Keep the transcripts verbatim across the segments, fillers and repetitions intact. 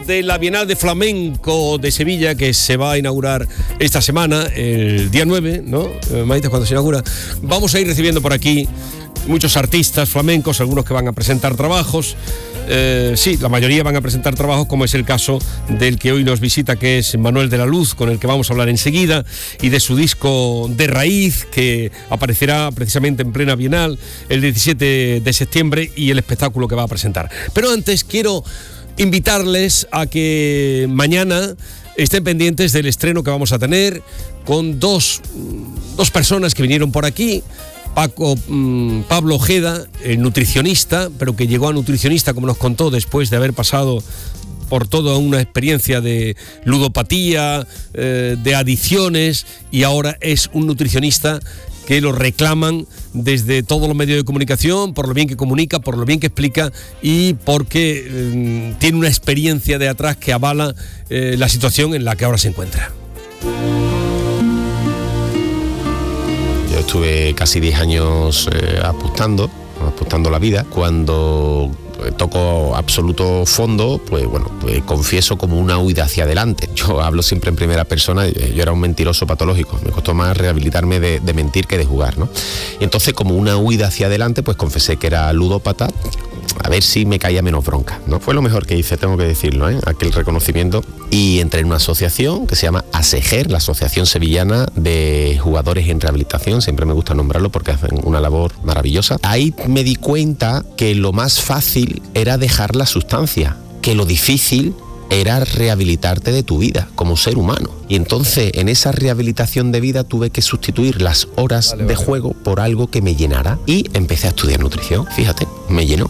de la Bienal de Flamenco de Sevilla, que se va a inaugurar esta semana, el día nueve, ¿no? Maite, cuando se inaugura. Vamos a ir recibiendo por aquí muchos artistas flamencos, algunos que van a presentar trabajos. Eh, sí, la mayoría van a presentar trabajos, como es el caso del que hoy nos visita, que es Manuel de la Luz, con el que vamos a hablar enseguida, y de su disco De Raíz, que aparecerá precisamente en plena Bienal el diecisiete de septiembre, y el espectáculo que va a presentar. Pero antes quiero invitarles a que mañana estén pendientes del estreno que vamos a tener con dos, dos personas que vinieron por aquí. Paco, mmm, Pablo Ojeda, el nutricionista, pero que llegó a nutricionista, como nos contó, después de haber pasado por toda una experiencia de ludopatía, eh, de adicciones, y ahora es un nutricionista que lo reclaman desde todos los medios de comunicación, por lo bien que comunica, por lo bien que explica, y porque eh, tiene una experiencia de atrás que avala eh, la situación en la que ahora se encuentra. Yo estuve casi diez años eh, apostando, apostando la vida. Cuando eh, toco absoluto fondo, pues bueno, pues confieso como una huida hacia adelante. Yo hablo siempre en primera persona, yo era un mentiroso patológico, me costó más rehabilitarme de, de mentir que de jugar, ¿no? Y entonces, como una huida hacia adelante, pues confesé que era ludópata, a ver si me caía menos bronca, ¿no? Fue lo mejor que hice, tengo que decirlo, ¿eh? Aquel reconocimiento. Y entré en una asociación que se llama ASEGER, la Asociación Sevillana de Jugadores en Rehabilitación, siempre me gusta nombrarlo porque hacen una labor maravillosa. Ahí me di cuenta que lo más fácil era dejar la sustancia, que lo difícil era rehabilitarte de tu vida como ser humano. Y entonces, en esa rehabilitación de vida, tuve que sustituir las horas vale, de vale. juego por algo que me llenara, y empecé a estudiar nutrición. Fíjate, me llenó.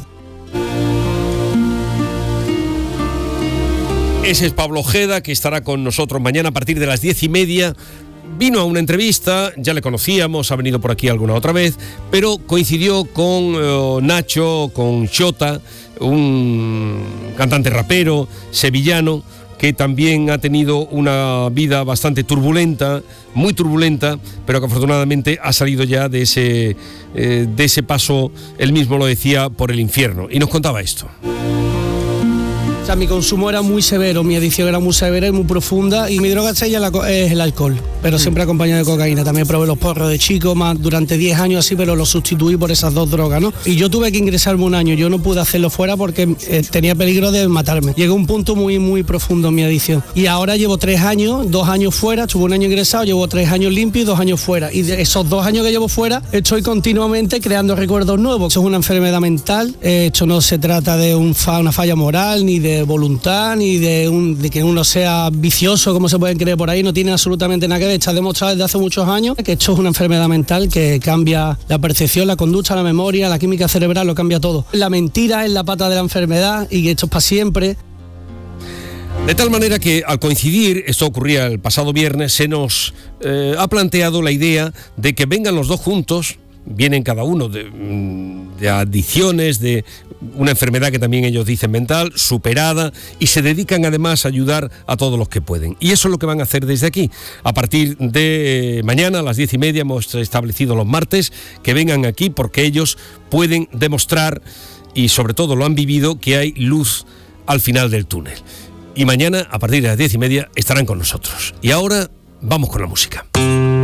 Ese es Pablo Ojeda, que estará con nosotros mañana a partir de las diez y media. Vino a una entrevista, ya le conocíamos, ha venido por aquí alguna otra vez, pero coincidió con uh, Nacho, con Xota, un cantante rapero sevillano, que también ha tenido una vida bastante turbulenta, muy turbulenta, pero que afortunadamente ha salido ya de ese, eh, de ese paso, él mismo lo decía, por el infierno. Y nos contaba esto. O sea, mi consumo era muy severo, mi adicción era muy severa y muy profunda, y mi droga estrella es el alcohol, pero siempre acompañado de cocaína. También probé los porros de chico, más durante diez años así, pero lo sustituí por esas dos drogas, ¿no? Y yo tuve que ingresarme un año, yo no pude hacerlo fuera porque eh, tenía peligro de matarme. Llegué a un punto muy, muy profundo en mi adicción. Y ahora llevo tres años, dos años fuera, estuve un año ingresado, llevo tres años limpio y dos años fuera. Y de esos dos años que llevo fuera, estoy continuamente creando recuerdos nuevos. Eso es una enfermedad mental, eh, esto no se trata de un fa, una falla moral, ni de voluntad, ni de, un, de que uno sea vicioso, como se pueden creer por ahí, no tiene absolutamente nada que ver. Está demostrado desde hace muchos años que esto es una enfermedad mental que cambia la percepción, la conducta, la memoria, la química cerebral, lo cambia todo. La mentira es la pata de la enfermedad y esto es para siempre. De tal manera que, al coincidir, esto ocurría el pasado viernes, se nos eh, ha planteado la idea de que vengan los dos juntos. Vienen cada uno de, de adicciones, de una enfermedad que también ellos dicen mental, superada, y se dedican además a ayudar a todos los que pueden. Y eso es lo que van a hacer desde aquí. A partir de mañana a las diez y media hemos establecido los martes que vengan aquí, porque ellos pueden demostrar, y sobre todo lo han vivido, que hay luz al final del túnel. Y mañana a partir de las diez y media estarán con nosotros. Y ahora vamos con la música.